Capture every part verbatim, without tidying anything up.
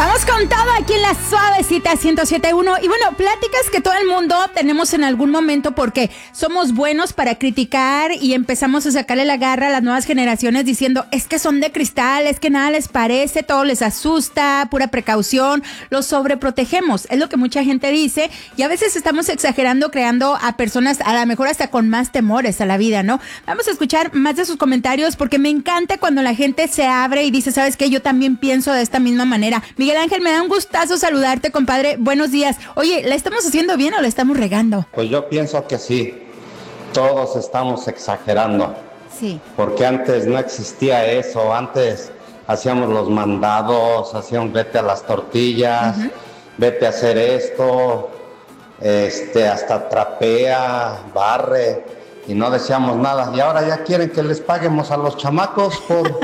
Vamos con todo aquí en la Suavecita ciento siete punto uno. Y bueno, pláticas que todo el mundo tenemos en algún momento porque somos buenos para criticar y empezamos a sacarle la garra a las nuevas generaciones diciendo, es que son de cristal, es que nada les parece, todo les asusta, pura precaución, los sobreprotegemos. Es lo que mucha gente dice y a veces estamos exagerando, creando a personas a lo mejor hasta con más temores a la vida, ¿no? Vamos a escuchar más de sus comentarios porque me encanta cuando la gente se abre y dice, ¿sabes qué? Yo también pienso de esta misma manera. Miguel Ángel, me da un gustazo saludarte, compadre. Buenos días. Oye, ¿la estamos haciendo bien o la estamos regando? Pues yo pienso que sí. Todos estamos exagerando. Sí. Porque antes no existía eso. Antes hacíamos los mandados, hacíamos vete a las tortillas, uh-huh. vete a hacer esto, este, hasta trapea, barre, y no decíamos nada. Y ahora ya quieren que les paguemos a los chamacos por...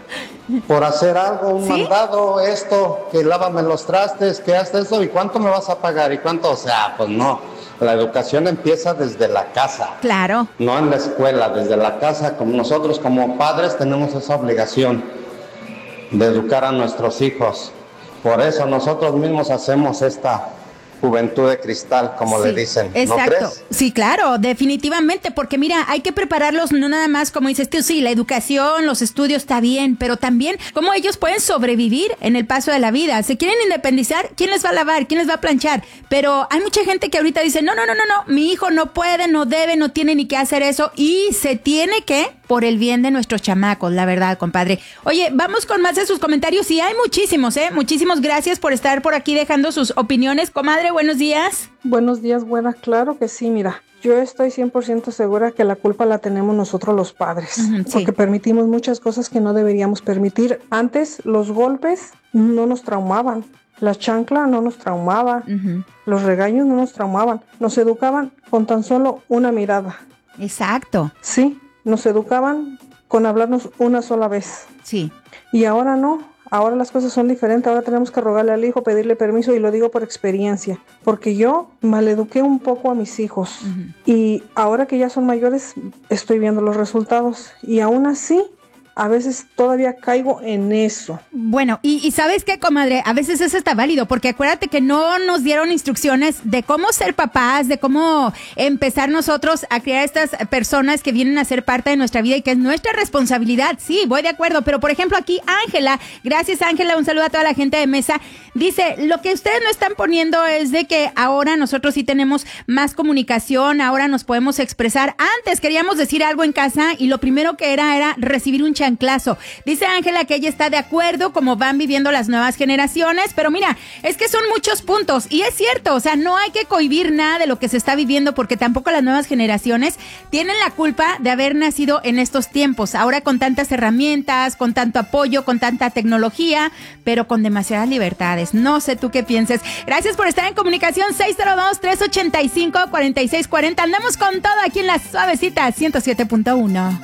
por hacer algo, un ¿Sí? mandado, esto, que lávame los trastes, que haces eso, ¿y cuánto me vas a pagar? ¿Y cuánto? O sea, pues no, la educación empieza desde la casa. Claro. No en la escuela, desde la casa, como nosotros como padres tenemos esa obligación de educar a nuestros hijos. Por eso nosotros mismos hacemos esta juventud de cristal, como sí, le dicen. Exacto. ¿No crees? Sí, claro, definitivamente, porque mira, hay que prepararlos no nada más, como dices tú, sí, la educación, los estudios está bien, pero también cómo ellos pueden sobrevivir en el paso de la vida. ¿Se quieren independizar? ¿Quién les va a lavar? ¿Quién les va a planchar? Pero hay mucha gente que ahorita dice, no, no, no, no, no, mi hijo no puede, no debe, no tiene ni que hacer eso y se tiene que, por el bien de nuestros chamacos, la verdad, compadre. Oye, vamos con más de sus comentarios y hay muchísimos, ¿eh? Muchísimas gracias por estar por aquí dejando sus opiniones. Comadre, buenos días. Buenos días, buena, claro que sí, mira. Yo estoy cien por ciento segura que la culpa la tenemos nosotros los padres, uh-huh, sí. porque permitimos muchas cosas que no deberíamos permitir. Antes los golpes no nos traumaban, la chancla no nos traumaba, uh-huh. los regaños no nos traumaban, nos educaban con tan solo una mirada. Exacto. Sí, nos educaban con hablarnos una sola vez. Sí. Y ahora no. Ahora las cosas son diferentes, ahora tenemos que rogarle al hijo, pedirle permiso y lo digo por experiencia, porque yo maleduqué un poco a mis hijos uh-huh. y ahora que ya son mayores estoy viendo los resultados y aún así a veces todavía caigo en eso. Bueno, y, y ¿sabes qué, comadre? A veces eso está válido, porque acuérdate que no nos dieron instrucciones de cómo ser papás, de cómo empezar nosotros a criar a estas personas que vienen a ser parte de nuestra vida y que es nuestra responsabilidad. Sí, voy de acuerdo, pero por ejemplo aquí Ángela, gracias Ángela, un saludo a toda la gente de mesa, dice, lo que ustedes no están poniendo es de que ahora nosotros sí tenemos más comunicación, ahora nos podemos expresar. Antes queríamos decir algo en casa y lo primero que era era recibir un chanclazo. Dice Ángela que ella está de acuerdo como van viviendo las nuevas generaciones, pero mira, es que son muchos puntos y es cierto, o sea, no hay que cohibir nada de lo que se está viviendo porque tampoco las nuevas generaciones tienen la culpa de haber nacido en estos tiempos, ahora con tantas herramientas, con tanto apoyo, con tanta tecnología, pero con demasiadas libertades. No sé tú qué pienses. Gracias por estar en comunicación. Seis cero dos, tres ocho cinco, cuatro seis cuatro cero. Andamos con todo aquí en la Suavecita ciento siete punto uno.